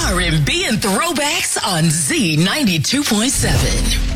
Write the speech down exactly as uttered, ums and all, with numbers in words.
R and B and throwbacks on Z ninety-two point seven.